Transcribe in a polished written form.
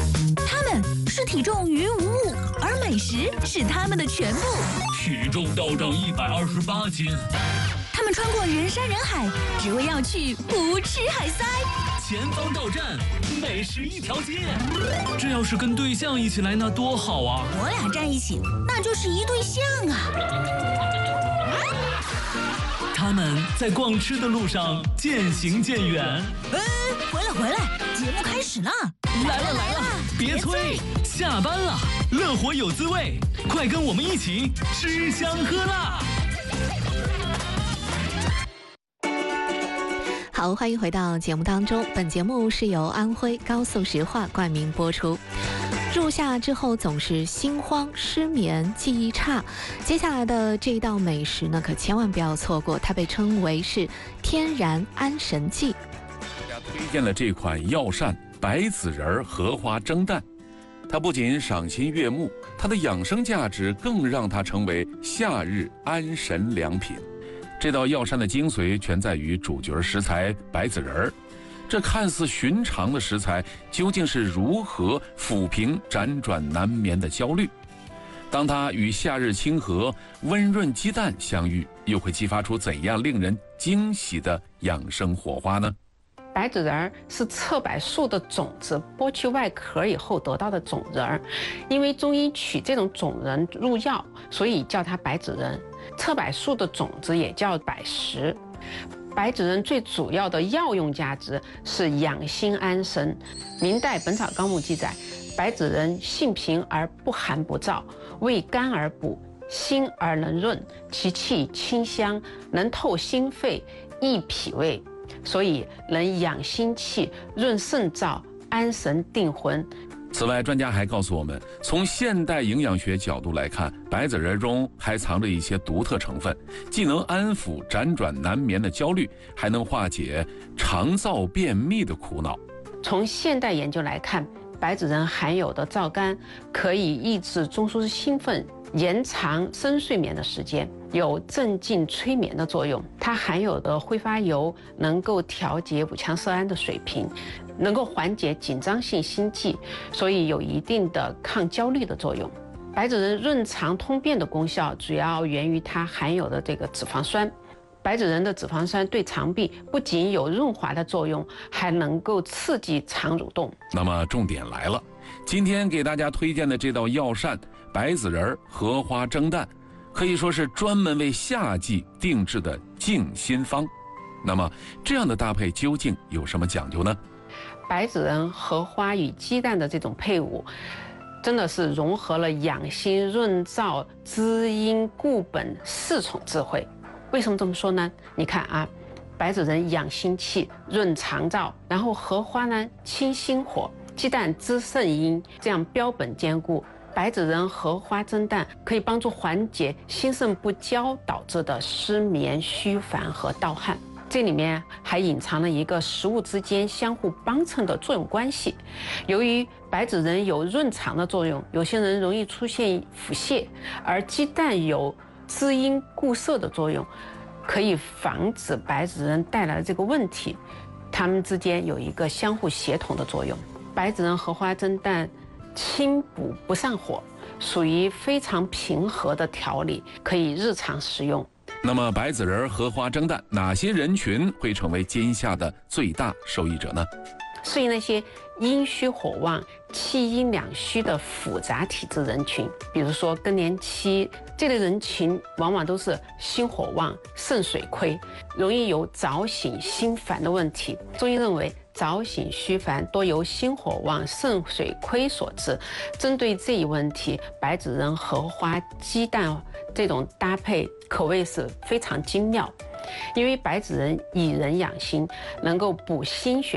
他们是体重于无物，而美食是他们的全部。 体重暴涨128斤。 他们穿过人山人海，只为要去不吃海塞。 前方到站，美食一条街。这要是跟对象一起来，那多好啊！ 我俩站一起，那就是一对象啊。 他们在逛吃的路上渐行渐远。 回来，节目开始了。 来了，别催，下班了，乐活有滋味，快跟我们一起吃香喝辣。 好，欢迎回到节目当中。本节目是由安徽高速石化冠名播出。入夏之后总是心慌、失眠、记忆差，接下来的这一道美食呢，可千万不要错过，它被称为是天然安神剂。 大家推荐了这款药膳白子仁荷花蒸蛋，它不仅赏心悦目，它的养生价值更让它成为夏日安神良品。这道药膳的精髓全在于主角食材白子仁。这看似寻常的食材，究竟是如何抚平辗转难眠的焦虑？当它与夏日清河、温润鸡蛋相遇，又会激发出怎样令人惊喜的养生火花呢？ 白子仁是侧柏树的种子剥去外壳以后得到的种仁，因为中医取这种种仁入药，所以叫它白子仁。侧柏树的种子也叫柏实。白子仁最主要的药用价值是养心安神。明代《本草纲目》记载，白子仁性平而不寒不燥，味甘而补，辛而能润，其气清香，能透心肺，益脾胃，所以能养心气、润肾燥、安神定魂。 此外，专家还告诉我们，从现代营养学角度来看，白子仁中还藏着一些独特成分，既能安抚辗转难眠的焦虑，还能化解肠燥便秘的苦恼。 从现代研究来看，白子仁含有的皂苷可以抑制中枢兴奋，延长深睡眠的时间，有镇静催眠的作用。它含有的挥发油能够调节五羟色胺的水平，能够缓解紧张性心悸，所以有一定的抗焦虑的作用。白子仁润肠通便的功效主要源于它含有的这个脂肪酸。白子仁的脂肪酸对肠壁不仅有润滑的作用，还能够刺激肠蠕动。 那么重点来了，今天给大家推荐的这道药膳白子仁荷花蒸蛋，可以说是专门为夏季定制的静心方。那么这样的搭配究竟有什么讲究呢？ 白子仁、荷花与鸡蛋的这种配伍，真的是融合了养心、润燥、滋阴、固本4重智慧。为什么这么说呢？你看啊，白子仁养心气、润肠燥，然后荷花呢清心火，鸡蛋滋肾阴，这样标本兼顾。白子仁荷花蒸蛋可以帮助缓解心肾不交导致的失眠、虚烦和盗汗。这里面还隐藏了一个食物之间相互帮衬的作用关系。由于白子仁有润肠的作用，有些人容易出现腹泻，而鸡蛋有滋阴固涩的作用，可以防止白子仁带来的这个问题。它们之间有一个相互协同的作用。白子仁荷花蒸蛋清补不上火，属于非常平和的调理，可以日常食用。 那么白子仁荷花蒸蛋，哪些人群会成为今夏的最大受益者呢？ 适应那些阴虚火旺、气阴两虚的复杂体质人群，比如说更年期这类人群，往往都是心火旺、肾水亏，容易有早醒心烦的问题。中医认为，早醒虚烦多由心火旺、肾水亏所致。针对这一问题，白子仁、荷花、鸡蛋这种搭配可谓是非常精妙。因为白子仁以人养心，能够补心血